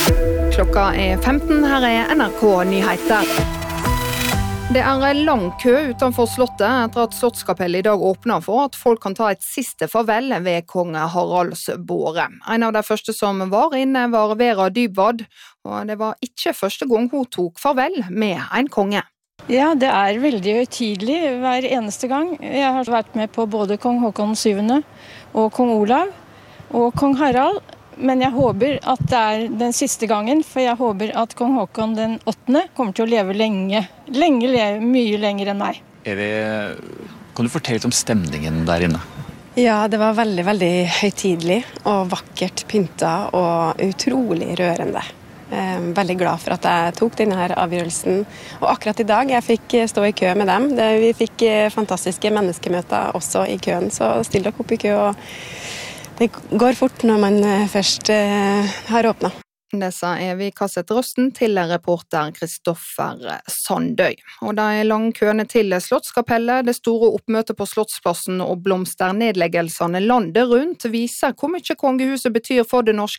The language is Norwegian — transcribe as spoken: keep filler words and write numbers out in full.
Klokka er femten, her er N R K Nyheter. Det er lang kø utenfor slottet etter at Slottskapellet i dag åpner for at folk kan ta et siste farvel ved kong Haralds båre. En av de første som var inne var Vera Dybwad, og det var ikke første gang hun tok farvel med en konge. Ja, det er veldig høytidelig hver eneste gang. Jeg har vært med på både kong Håkon syvende og kong Olav og kong Harald. Men jeg håper at det er den siste gangen, for jeg håper at kong Håkon den åttende kommer til å leve lenge. Lenge, leve, mye lenger enn meg. Evi, kan du fortelle litt om stemningen der inne? Ja, det var veldig, veldig høytidelig og vakkert pynta og utrolig rørende. Veldig glad for at jeg tok denne her avgjørelsen. Og akkurat i dag, jeg fikk stå i kø med dem. Vi fikk fantastiske menneskemøter også i køen, så still dere opp i kø og det går fort når man først eh, har åpnet. Det sa Evi Kasset Røsten til reporter Kristoffer Sandøy. Og det er lang køene til Slottskapellet, det store oppmøtet på Slottsplassen og blomsternedleggelsene landet rundt viser hvor mye kongehuset betyr for det norske